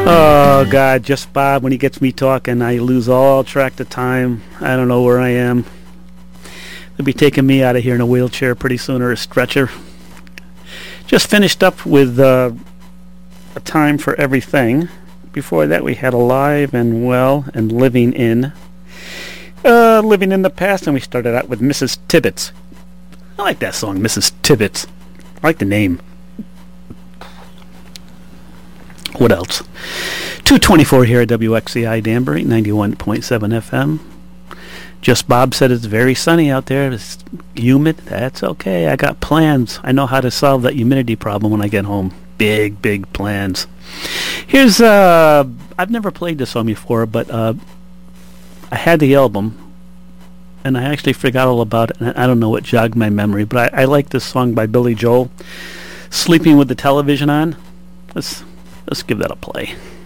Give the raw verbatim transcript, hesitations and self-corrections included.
Oh, God, just Bob, when he gets me talking, I lose all track of time. I don't know where I am. They'll be taking me out of here in a wheelchair pretty soon, or a stretcher. Just finished up with uh, A Time for Everything. Before that, we had Alive and Well and Living In. Uh, Living in the Past, and we started out with Missus Tibbetts. I like that song, Missus Tibbetts. I like the name. What else? two twenty-four here at W X C I Danbury, ninety-one point seven F M. Just Bob said it's very sunny out there. It's humid. That's okay. I got plans. I know how to solve that humidity problem when I get home. Big, big plans. Here's, uh, I've never played this song before, but uh, I had the album, and I actually forgot all about it, and I don't know what jogged my memory, but I, I like this song by Billy Joel, Sleeping with the Television On. Let's, let's give that a play.